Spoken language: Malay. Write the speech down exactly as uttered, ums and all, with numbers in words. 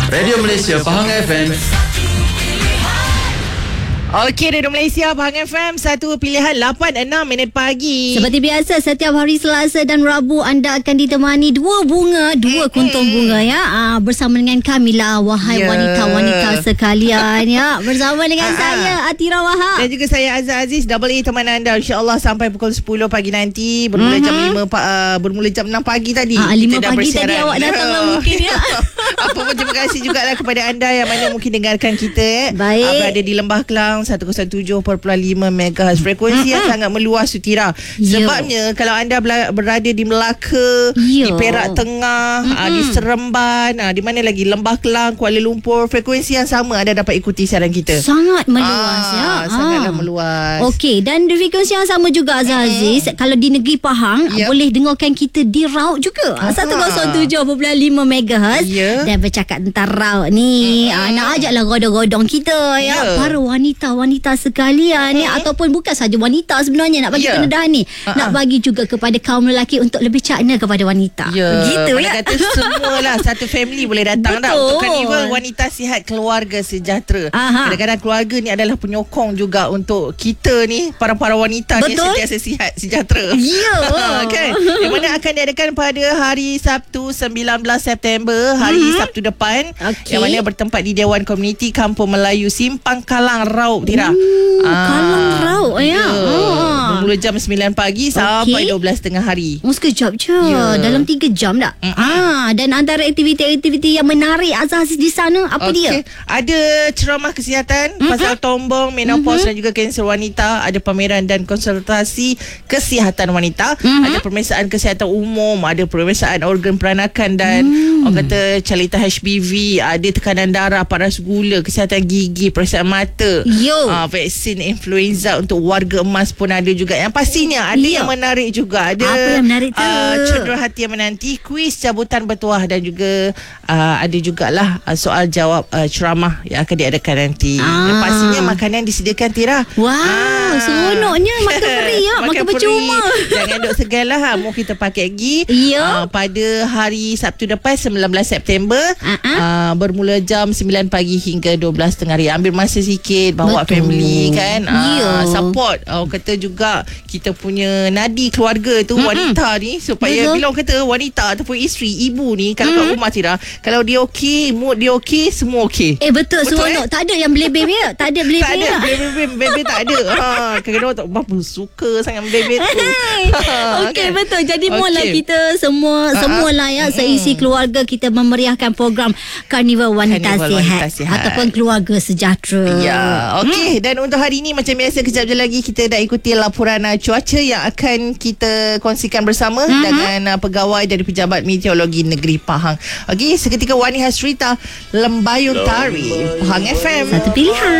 Radio Malaysia Pahang F M. Okey, Radio Malaysia Pahang F M, satu pilihan lapan enam minit pagi. Seperti biasa, setiap hari Selasa dan Rabu anda akan ditemani dua bunga, dua kuntung bunga ya, Aa, bersama dengan Kamila. Wahai yeah. wanita-wanita sekalian ya, bersama dengan saya Atira Wahab dan juga saya Azhar Aziz, double A teman anda, insya-Allah sampai pukul sepuluh pagi nanti. Bermula mm-hmm. jam lima uh, bermula jam enam pagi tadi. Aa, lima pagi tadi awak datang lah mungkin ya. Apa pun terima kasih jugalah kepada anda yang mana mungkin dengarkan kita eh. Baik. Uh, berada di Lembah Kelang seratus tujuh perpuluhan lima megahertz, frekuensi yang sangat meluas tu Tira. Sebabnya kalau anda berada di Melaka, Yo. di Perak Tengah, mm-hmm. di Seremban, di mana lagi, Lembah Kelang, Kuala Lumpur, frekuensi yang sama anda dapat ikuti siaran kita. Sangat meluas ah, ya. Sangatlah ah. meluas. Okey, dan di frekuensi yang sama juga Azhar Aziz, mm-hmm. kalau di negeri Pahang yep. boleh dengarkan kita di Raut juga. Ah. seratus tujuh perpuluhan lima megahertz yeah. dan bercakap tentang Raut ni. Mm-hmm. Ah, nak ajaklah godong-godong kita ya. Yeah. Para wanita-wanita sekalian mm-hmm. ya, ataupun bukan saja wanita sebenarnya nak bagi yeah. penedahan ni, uh-huh. nak bagi juga kepada kaum lelaki untuk lebih cakna kepada wanita. Yeah. Begitu Mana ya. Kata semualah satu family boleh datang dah untuk Carnival Wanita Sihat Keluarga Sejahtera. Aha. Kadang-kadang keluarga ni adalah penyokong juga untuk kita ni, para-para wanita ni sentiasa sihat sejahtera. Ya. Yeah. Kan? Yang mana akan diadakan pada hari Sabtu sembilan belas September, hari mm-hmm. Sabtu depan. Okay. Yang mana bertempat di Dewan Komuniti Kampung Melayu Simpang Kalang Raub Tira. Uh, ah, Kalang Raub ya. Oh. Bermula jam sembilan pagi okay. sampai dua belas tengah hari. Oh, sekejap je. Yeah. Dalam tiga jam tak? Mm-hmm. Ah, dan antara aktiviti-aktiviti yang menarik Azhar di sana apa okay. dia? Ada ceramah kesihatan mm-hmm. pasal tombong, menopause mm-hmm. dan juga kanser wanita. Ada pameran dan konsultasi kesihatan wanita. Mm-hmm. Ada pemeriksaan kesihatan umum, ada pemeriksaan organ peranakan dan mm. orang kata calita H P V, ada tekanan darah, paras gula, kesihatan gigi, pemeriksaan mata. Yo. Uh, vaksin influenza untuk warga emas pun ada juga. Yang pastinya ada Yo. yang menarik juga. Ada apa yang menarik tu? Uh, cenderung hati yang menanti, kuis cabutan bertuah dan juga uh, ada jugalah uh, soal jawab uh, ceramah yang akan diadakan nanti. Ah. Dan pastinya makanan disediakan Tira. Wow, ah. seronoknya makan free ya, makan, makan percuma. Jangan duk segan lah. Mau kita pakai gi uh, pada hari Sabtu depan sembilan belas September uh-huh. uh, bermula jam sembilan pagi hingga dua belas tengah hari. Ambil masa sikit, bawa Betul. family kan. Uh, support. Uh, kata juga kita punya nadi keluarga tu, mm-hmm. wanita ni, supaya Betul. bila orang kata wanita ataupun isteri, ibu ni kalau mm-hmm. kat rumah Tira, kalau dia okey, mood dia okey, semua okey. Eh betul, betul seronok. Eh? Tak ada yang blebeb ya. Tak ada blebeb. Tak ada blebeb, blebeb tak ada. Ha, kadang-kadang tak berapa suka sangat blebeb tu. Okey, betul. Jadi okay. mula kita semua uh-huh. semualah ya, mm-hmm. seisi keluarga kita memeriahkan program Carnival Wanita, Carnival Sihat, Wanita Sihat ataupun Keluarga Sejahtera. Ya, okey. Hmm. Dan untuk hari ini macam biasa, kejap je lagi kita dah ikuti laporan uh, cuaca yang akan kita kongsikan bersama mm-hmm. dengan uh, pegawai dari Pejabat Meteorologi Negeri Pahang. Okey, seketika Wani Hasrita, Lembayung Tari, Pahang F M. Satu pilihan.